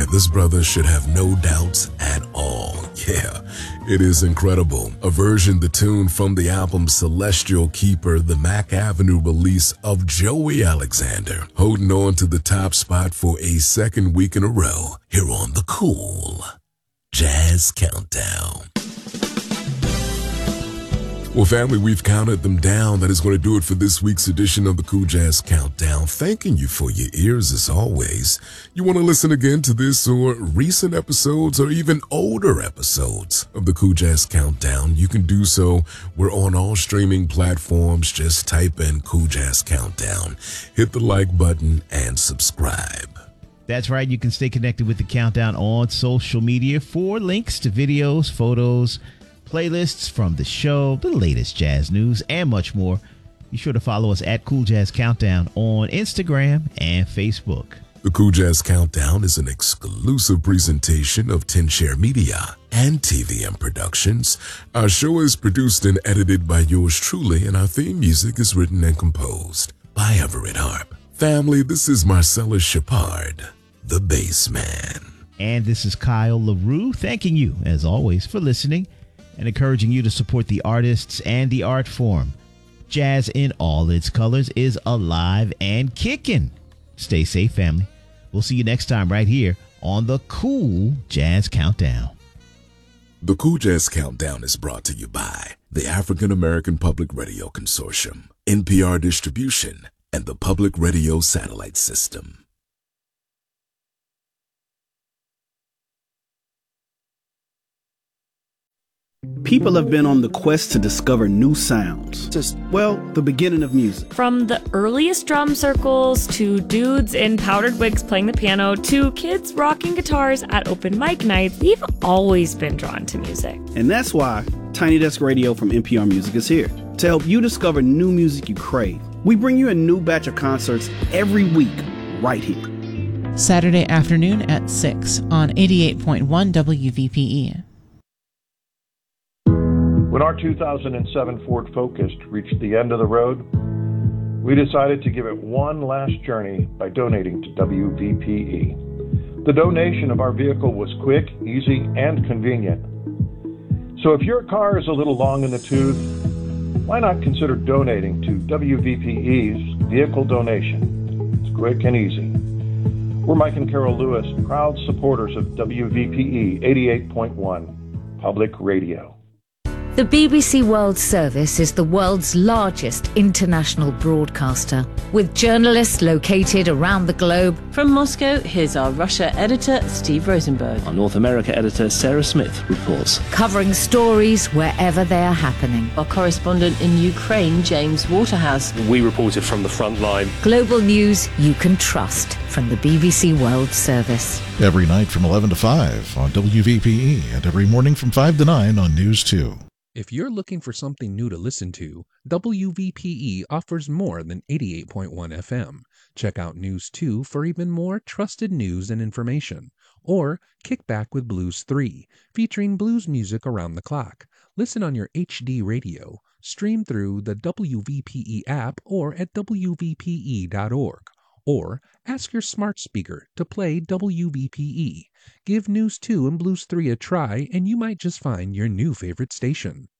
this brother should have no doubts at all. Yeah, it is incredible. A version the tune from the album Celestial Keeper, the Mac Avenue release of Joey Alexander, holding on to the top spot for a second week in a row here on the Cool Jazz Countdown. Well, family, we've counted them down. That is going to do it for this week's edition of the Cool Jazz Countdown. Thanking you for your ears as always. You want to listen again to this or recent episodes or even older episodes of the Cool Jazz Countdown, you can do so. We're on all streaming platforms. Just type in Cool Jazz Countdown. Hit the like button and subscribe. That's right. You can stay connected with the Countdown on social media for links to videos, photos, playlists from the show, the latest jazz news, and much more. Be sure to follow us at Cool Jazz Countdown on Instagram and Facebook. The Cool Jazz Countdown is an exclusive presentation of 10 Share Media and TVM Productions. Our show is produced and edited by yours truly, and our theme music is written and composed by Everett Harp. Family, this is Marcellus Shepard, the bass man. And this is Kyle LaRue, thanking you, as always, for listening and encouraging you to support the artists and the art form. Jazz in all its colors is alive and kicking. Stay safe, family. We'll see you next time right here on the Cool Jazz Countdown. The Cool Jazz Countdown is brought to you by the African American Public Radio Consortium, NPR Distribution, and the Public Radio Satellite System. People have been on the quest to discover new sounds. Just, well, the beginning of music. From the earliest drum circles to dudes in powdered wigs playing the piano to kids rocking guitars at open mic nights, we've always been drawn to music. And that's why Tiny Desk Radio from NPR Music is here to help you discover new music you crave. We bring you a new batch of concerts every week right here. Saturday afternoon at 6 on 88.1 WVPE. When our 2007 Ford Focus reached the end of the road, we decided to give it one last journey by donating to WVPE. The donation of our vehicle was quick, easy, and convenient. So if your car is a little long in the tooth, why not consider donating to WVPE's vehicle donation? It's quick and easy. We're Mike and Carol Lewis, proud supporters of WVPE 88.1 Public Radio. The BBC World Service is the world's largest international broadcaster, with journalists located around the globe. From Moscow, here's our Russia editor, Steve Rosenberg. Our North America editor, Sarah Smith, reports. Covering stories wherever they are happening. Our correspondent in Ukraine, James Waterhouse. We reported from the front line. Global news you can trust from the BBC World Service. Every night from 11 to 5 on WVPE and every morning from 5 to 9 on News 2. If you're looking for something new to listen to, WVPE offers more than 88.1 FM. Check out News 2 for even more trusted news and information. Or kick back with Blues 3, featuring blues music around the clock. Listen on your HD radio, stream through the WVPE app or at WVPE.org. Or ask your smart speaker to play WVPE. Give News 2 and Blues 3 a try and you might just find your new favorite station.